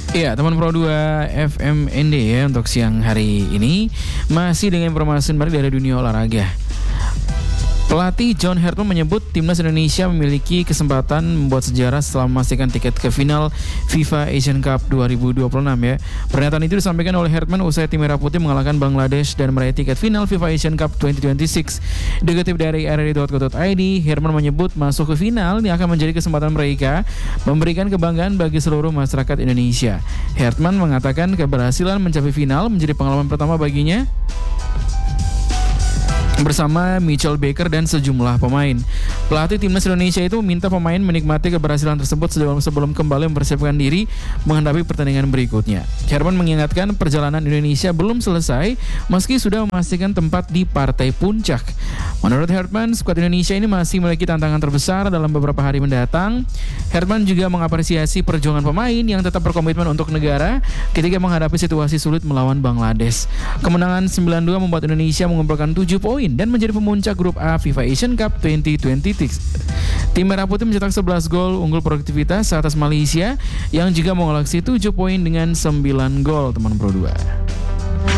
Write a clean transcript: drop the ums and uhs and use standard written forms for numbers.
Iya, teman Pro 2 FMND ya untuk siang hari ini masih dengan informasi menarik dari dunia olahraga. Pelatih John Hartman menyebut timnas Indonesia memiliki kesempatan membuat sejarah setelah memastikan tiket ke final FIFA Asian Cup 2026 ya. Pernyataan itu disampaikan oleh Hartman usai tim Merah Putih mengalahkan Bangladesh dan meraih tiket final FIFA Asian Cup 2026. Dikutip dari rri.co.id, Hartman menyebut masuk ke final ini akan menjadi kesempatan mereka memberikan kebanggaan bagi seluruh masyarakat Indonesia. Hartman mengatakan keberhasilan mencapai final menjadi pengalaman pertama baginya bersama Mitchell Baker dan sejumlah pemain. Pelatih timnas Indonesia itu meminta pemain menikmati keberhasilan tersebut sebelum kembali mempersiapkan diri menghadapi pertandingan berikutnya. Herman mengingatkan perjalanan Indonesia belum selesai meski sudah memastikan tempat di partai puncak. Menurut Herman, skuad Indonesia ini masih memiliki tantangan terbesar dalam beberapa hari mendatang. Herman juga mengapresiasi perjuangan pemain yang tetap berkomitmen untuk negara ketika menghadapi situasi sulit melawan Bangladesh. Kemenangan 9-2 membuat Indonesia mengumpulkan 7 poin dan menjadi pemuncak grup A FIFA Asian Cup 2026. Tim Merah Putih mencetak 11 gol unggul produktivitas atas Malaysia yang juga mengoleksi 7 poin dengan 9 gol, teman Pro 2.